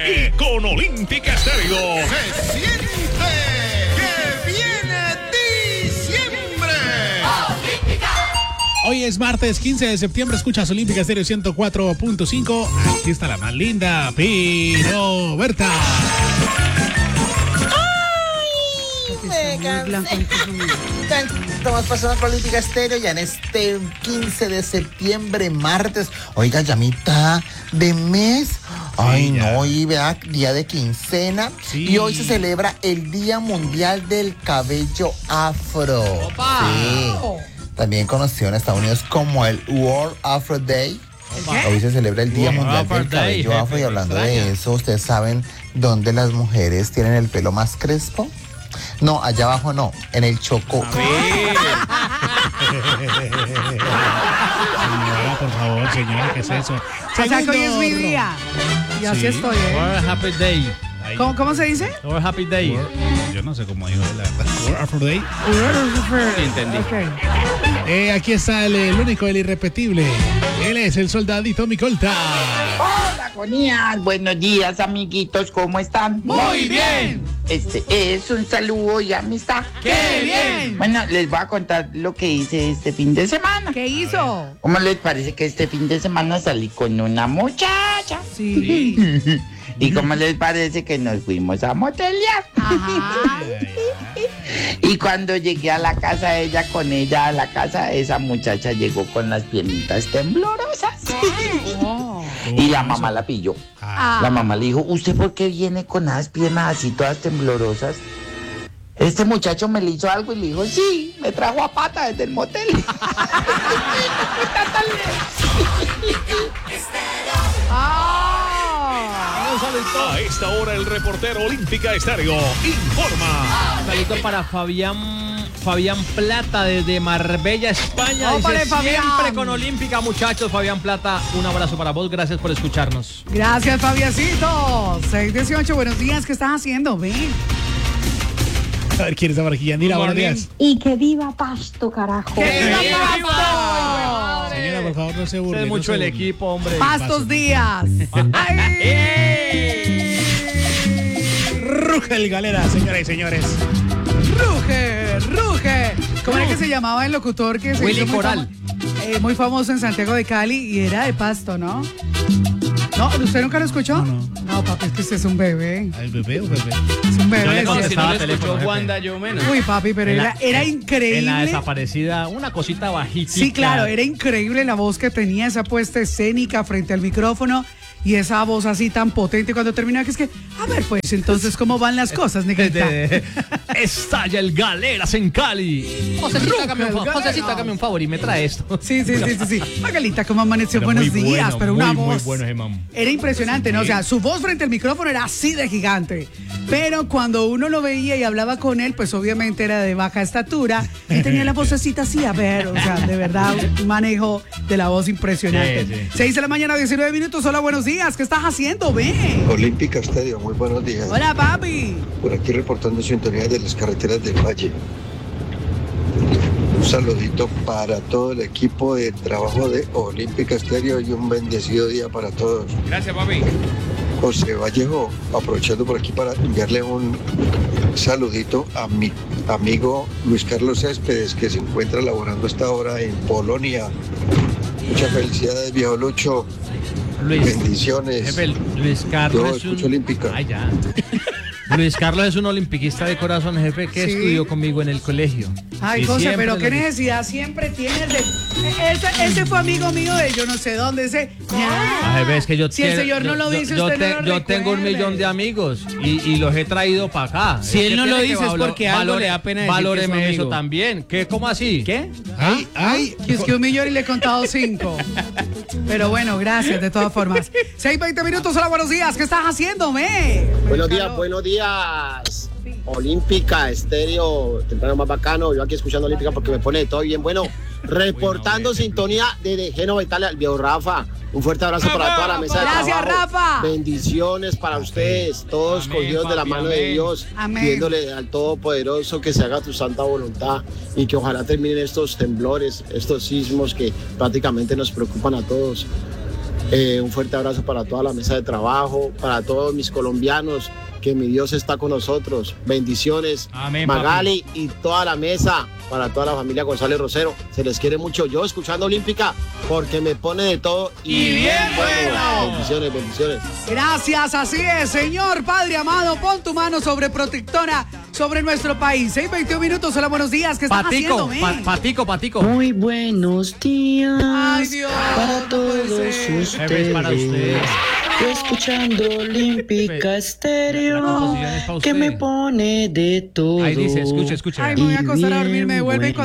Con Olímpica Estéreo. Se siente que viene diciembre. Hoy es martes 15 de septiembre, escuchas Olímpica Estéreo 104.5. Aquí está la más linda, Pino Berta. Me cansé. Estamos pasando por Olímpica Estéreo ya en este 15 de septiembre, martes. Oiga, ya mitad de mes. Ay, Sí, no, y vea, día de quincena. Sí. Y hoy se celebra el Día Mundial del Cabello Afro. ¡Opa! Sí. También conocido en Estados Unidos como el World Afro Day. Hoy se celebra el Día World Mundial Afro del Cabello Day, Afro. Y jefe, hablando me de extraña. eso, ¿ustedes saben dónde las mujeres tienen el pelo más crespo? No, allá abajo no, en el Chocó. Señora, por favor, señora, ¿qué es eso? O sea que hoy es mi día. Y así Sí. estoy, ¿eh? World Happy Day. Ahí. ¿Cómo se dice? World Happy Day. Yo no sé cómo dijo la verdad. World Afro Day. Sí, entendí. Ok. Aquí está el único, el irrepetible. Él es el soldadito Micolta. Hola, Gonías. Buenos días, amiguitos. ¿Cómo están? Muy bien. Este es un saludo y amistad. ¡Qué bien! Bueno, les voy a contar lo que hice este fin de semana. ¿Qué hizo? ¿Cómo les parece que este fin de semana salí con una muchacha? Sí. ¿Y cómo les parece que nos fuimos a motelear? Ajá. Y cuando llegué a la casa de ella, con ella a la casa, esa muchacha llegó con las piernitas temblorosas. Oh. Y la mamá la pilló. Ah. La mamá le dijo, ¿usted por qué viene con esas piernas así todas temblorosas? Este muchacho me le hizo algo y le dijo, sí, me trajo a pata desde el motel. Ah. A esta hora el reportero Olímpica Estéreo informa. Un saludo para Fabián Plata desde Marbella, España. ¡Ópale, Dice, Fabián! siempre con Olímpica, muchachos. Fabián Plata, un abrazo para vos. Gracias por escucharnos. Gracias, Fabiacito. 618, buenos días. ¿Qué estás haciendo? Ven. A ver quién está por aquí. Yanira, buenos Morning. días. Y que viva Pasto, carajo. ¡Que viva Pasto! Señora, por favor, no se burle. Es no mucho se el burle. equipo, hombre. Pastos Díaz. ¡Ay! Ruge el galera, señoras y señores. ¡Ruge! ¡Ruge! ¿Cómo era que se llamaba el locutor que se Willy hizo muy Coral. muy famoso en Santiago de Cali y era de Pasto, ¿no? ¿No? ¿Usted nunca lo escuchó? No, papi, es que usted es un bebé. ¿Al bebé o bebé? Es un bebé. Yo le sí. contestaba si no le teléfono, escuchó jefe. Wanda, yo menos. Uy, papi, pero En la- era En la increíble. desaparecida, una cosita bajita. Sí, claro, era increíble la voz que tenía, esa puesta escénica frente al micrófono y esa voz así tan potente cuando terminaba, que es que, a ver, pues, entonces, ¿cómo van las cosas, negrita? Estalla el Galeras en Cali. Josecito, hágame un favor y me trae esto. Sí. Magalita, ¿cómo amaneció? Pero Buenos muy días, bueno, pero una muy voz. bueno ese man. Era impresionante, ¿no? O sea, su voz frente al micrófono era así de gigante. Pero cuando uno lo veía y hablaba con él, pues obviamente era de baja estatura y tenía la vocecita así, a ver, o sea, de verdad, un manejo de la voz impresionante. Sí. 6 de la mañana, 19 minutos. Hola, buenos días. ¿Qué estás haciendo? Ve. Olímpica Estéreo, muy buenos días. Hola, papi. Por aquí reportando sintonía de las carreteras del Valle. Un saludito para todo el equipo de trabajo de Olímpica Estéreo y un bendecido día para todos. Gracias, papi. José Vallejo, aprovechando por aquí para enviarle un saludito a mi amigo Luis Carlos Céspedes, que se encuentra laborando esta hora en Polonia. Muchas felicidades, viejo Lucho. Luis, Bendiciones. jefe, Luis Yo Carlos es escucho un... Olímpica. Ay, ya. Luis Carlos es un olimpiquista de corazón, jefe, que Sí. estudió conmigo en el colegio. Ay, Y José, siempre pero qué nos- necesidad siempre tienes de... Ese fue amigo mío de yo no sé dónde, ese... Ah, jefe, es que yo Si el quiero- señor no lo dice, usted no lo yo tengo un recuerde. millón de amigos y los he traído para acá. Si Es él que no lo tiene que dice es valo- porque algo le da pena decir que es su valóreme amigo. eso también. ¿Qué? ¿Cómo así? ¿Qué? Ay, Y es que un millón y le he contado 5. Pero bueno, gracias de todas formas. 6:20 minutos, hola, buenos días. ¿Qué estás haciendo, me? Buenos días. Olímpica, Estéreo, temprano más bacano. Yo aquí escuchando Olímpica porque me pone todo bien bueno. Reportando sintonía desde Génova, Italia, el viejo Rafa. Un fuerte abrazo para toda la mesa de Gracias, trabajo. Rafa. Bendiciones para ustedes, todos Amén, cogidos de la papi, mano de amén. Dios, Amén. pidiéndole al Todopoderoso que se haga tu santa voluntad y que ojalá terminen estos temblores, estos sismos que prácticamente nos preocupan a todos. Un fuerte abrazo para toda la mesa de trabajo, para todos mis colombianos, que mi Dios está con nosotros. Bendiciones. Amén, Magali y toda la mesa, para toda la familia González Rosero. Se les quiere mucho. Yo escuchando Olímpica porque me pone de todo y bien bueno. Bendiciones, bendiciones. Gracias, así es, Señor Padre amado, pon tu mano sobreprotectora sobre nuestro país. 6:21 minutos, hola, buenos días, ¿qué están haciendo, men? Patico. Muy buenos días. Ay, Dios, para todos ustedes. Para ustedes. Escuchando Olímpica Estéreo, que me pone de todo. Ahí dice, escuche. Ay, me voy a acostar a dormir, me vuelven